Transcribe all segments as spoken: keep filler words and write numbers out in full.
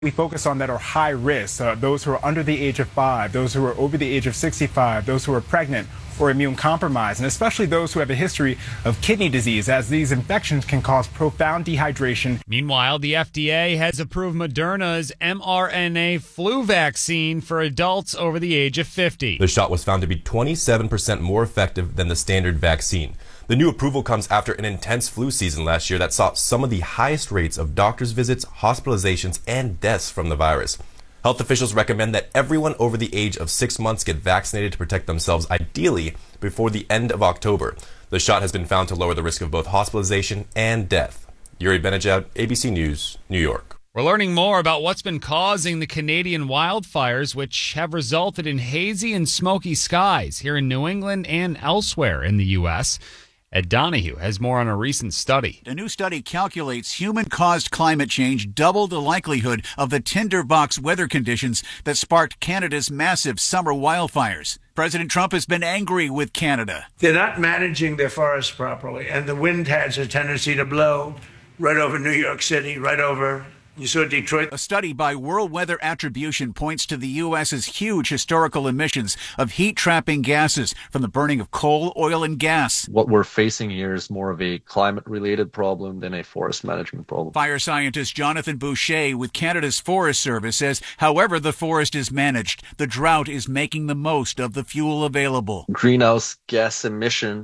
we focus on that are high risk, uh, those who are under the age of five, those who are over the age of sixty-five, those who are pregnant or immune compromised, and especially those who have a history of kidney disease, as these infections can cause profound dehydration. Meanwhile, the F D A has approved Moderna's mRNA flu vaccine for adults over the age of fifty. The shot was found to be twenty-seven percent more effective than the standard vaccine. The new approval comes after an intense flu season last year that saw some of the highest rates of doctor's visits, hospitalizations, and deaths from the virus. Health officials recommend that everyone over the age of six months get vaccinated to protect themselves, ideally before the end of October. The shot has been found to lower the risk of both hospitalization and death. Yuri Benajad, A B C News, New York. We're learning more about what's been causing the Canadian wildfires, which have resulted in hazy and smoky skies here in New England and elsewhere in the U S Ed Donahue has more on a recent study. A new study calculates human-caused climate change doubled the likelihood of the tinderbox weather conditions that sparked Canada's massive summer wildfires. President Trump has been angry with Canada. They're not managing their forests properly, and the wind has a tendency to blow right over New York City, right over, you saw Detroit. A study by World Weather Attribution points to the U S's huge historical emissions of heat-trapping gases from the burning of coal, oil, and gas. What we're facing here is more of a climate-related problem than a forest management problem. Fire scientist Jonathan Boucher with Canada's Forest Service says, however the forest is managed, the drought is making the most of the fuel available. Greenhouse gas emission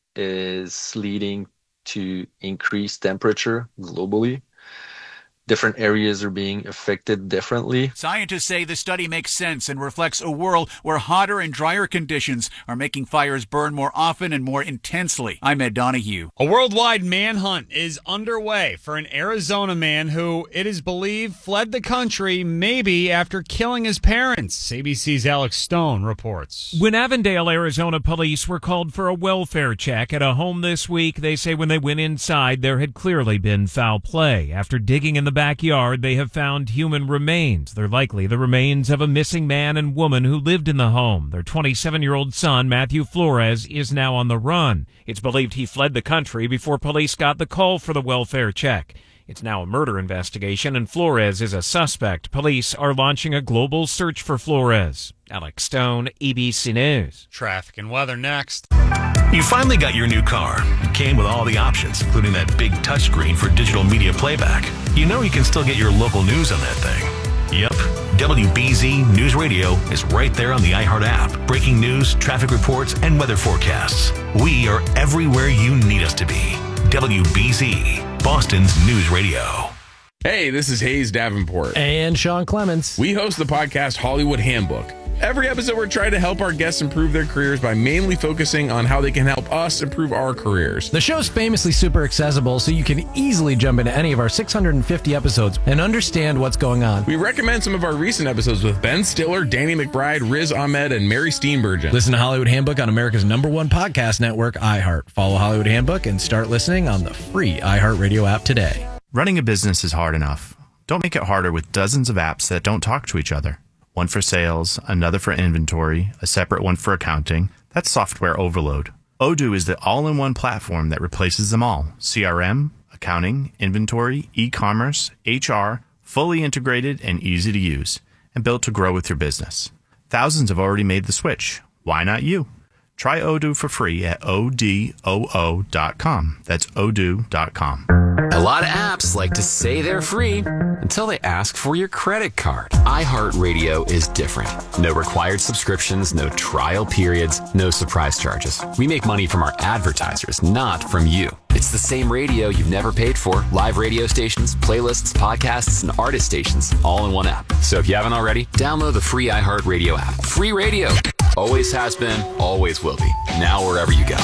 is leading to increased temperature globally. Different areas are being affected differently. Scientists say the study makes sense and reflects a world where hotter and drier conditions are making fires burn more often and more intensely. I'm Ed Donahue. A worldwide manhunt is underway for an Arizona man who, it is believed, fled the country maybe after killing his parents. A B C's Alex Stone reports. When Avondale, Arizona police were called for a welfare check at a home this week, they say when they went inside, there had clearly been foul play. After digging in the backyard, they have found human remains. They're likely the remains of a missing man and woman who lived in the home. Their twenty-seven-year-old son, Matthew Flores, is now on the run. It's believed he fled the country before police got the call for the welfare check. It's now a murder investigation, and Flores is a suspect. Police are launching a global search for Flores. Alex Stone, A B C News. Traffic and weather next. You finally got your new car. It came with all the options, including that big touchscreen for digital media playback. You know you can still get your local news on that thing. Yep, W B Z News Radio is right there on the iHeart app. Breaking news, traffic reports, and weather forecasts. We are everywhere you need us to be. W B Z, Boston's news radio. Hey, this is Hayes Davenport. And Sean Clements. We host the podcast Hollywood Handbook. Every episode, we're trying to help our guests improve their careers by mainly focusing on how they can help us improve our careers. The show's famously super accessible, so you can easily jump into any of our six hundred fifty episodes and understand what's going on. We recommend some of our recent episodes with Ben Stiller, Danny McBride, Riz Ahmed, and Mary Steenburgen. Listen to Hollywood Handbook on America's number one podcast network, iHeart. Follow Hollywood Handbook and start listening on the free iHeartRadio app today. Running a business is hard enough. Don't make it harder with dozens of apps that don't talk to each other. One for sales, another for inventory, a separate one for accounting. That's software overload. Odoo is the all-in-one platform that replaces them all. C R M, accounting, inventory, e-commerce, H R, fully integrated and easy to use, and built to grow with your business. Thousands have already made the switch. Why not you? Try Odoo for free at O D O O dot com. That's odoo dot com. A lot of apps like to say they're free until they ask for your credit card. iHeartRadio is different. No required subscriptions, no trial periods, no surprise charges. We make money from our advertisers, not from you. It's the same radio you've never paid for. Live radio stations, playlists, podcasts, and artist stations all in one app. So if you haven't already, download the free iHeartRadio app. Free radio. Always has been, always will be. Now wherever you go.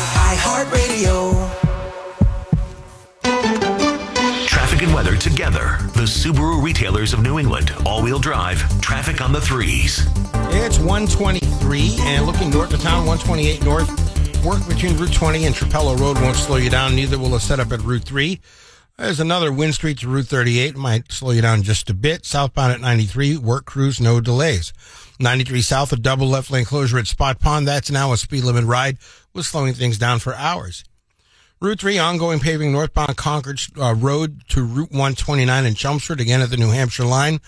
iHeartRadio. Traffic and weather together. The Subaru retailers of New England. All-wheel drive. Traffic on the threes. It's one twenty-three and looking north of town, one twenty-eight north. Work between Route twenty and Trapello Road won't slow you down. Neither will a setup at Route three. There's another Wynn Street to Route thirty-eight. Might slow you down just a bit. Southbound at ninety-three. Work crews, no delays. ninety-three south, a double left lane closure at Spot Pond. That's now a speed limit ride with slowing things down for hours. Route three, ongoing paving northbound Concord uh, Road to Route one twenty-nine in Chelmsford, again at the New Hampshire line.